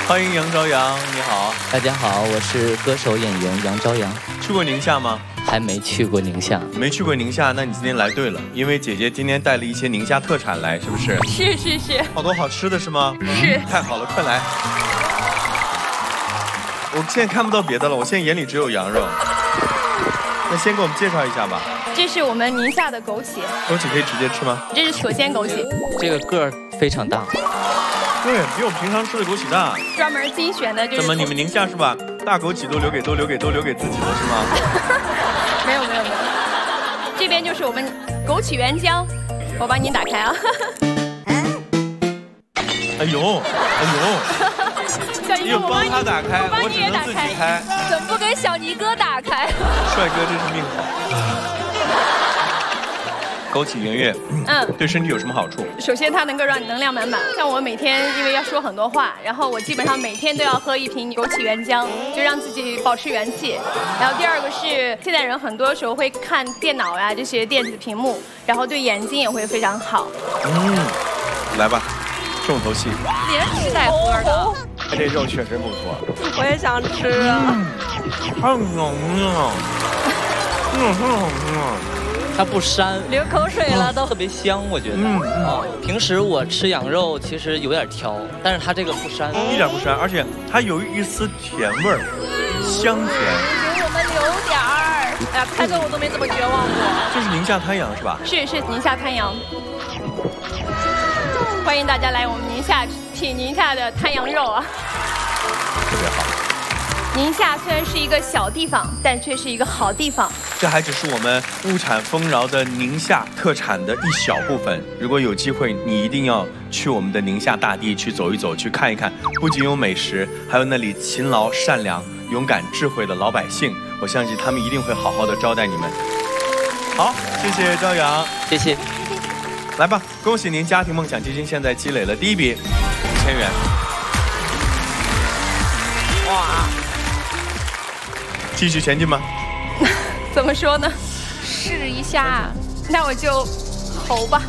欢迎杨朝阳，你好。 大家好，我是歌手演员杨朝阳。 去过宁夏吗？ 还没去过宁夏。 没去过宁夏，那你今天来对了，因为姐姐今天带了一些宁夏特产来，是不是？ 是。 好多好吃的是吗？ 是。 太好了，快来。我现在看不到别的了，我现在眼里只有羊肉。那先给我们介绍一下吧。 这是我们宁夏的枸杞。 枸杞可以直接吃吗？ 这是锁鲜枸杞。 这个个儿非常大。 对，比我平常吃的枸杞大。 专门精选的，就是。 怎么你们宁夏是吧？大枸杞都留给自己了是吗？ 没有。这边就是我们枸杞原浆，我帮您打开啊。 哎呦！ 小尼哥，我帮他打开， 我只能自己开。怎么不给小尼哥打开？ 帅哥真是命好。枸杞圆月，对身体有什么好处？ 首先，它能够让你能量满满。像我每天因为要说很多话，然后我基本上每天都要喝一瓶枸杞原浆，就让自己保持元气。然后第二个是，现在人很多时候会看电脑呀这些电子屏幕，然后对眼睛也会非常好。 来吧，重头戏。 连吃带喝的， 这肉确实不错。 我也想吃啊。 太浓了，太好吃了。 它不膻， 流口水了都， 特别香，我觉得。平时我吃羊肉其实有点挑，但是它这个不膻， 一点不膻，而且它有一丝甜味儿，香甜。 给我们留点儿。哎呀，开车我都没这么绝望过。 这是宁夏滩羊是吧？ 是宁夏滩羊。欢迎大家来我们宁夏品宁夏的滩羊肉啊！ 特别好。 宁夏虽然是一个小地方，但却是一个好地方。 这还只是我们物产丰饶的宁夏特产的一小部分。如果有机会，你一定要去我们的宁夏大地去走一走，去看一看。不仅有美食，还有那里勤劳、善良、勇敢、智慧的老百姓。我相信他们一定会好好的招待你们。好，谢谢朝阳， 谢谢。 来吧，恭喜您，家庭梦想基金现在积累了第一笔5000元。哇！继续前进吗？ 怎么说呢？试一下，那我就猴吧。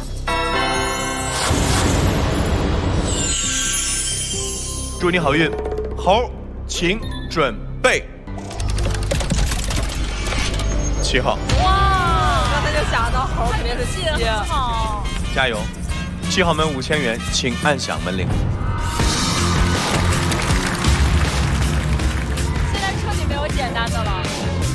祝你好运，猴，请准备。7号。 哇！刚才就想到猴肯定是7号。 加油！7号门5000元，请按响门铃。 现在彻底没有简单的了。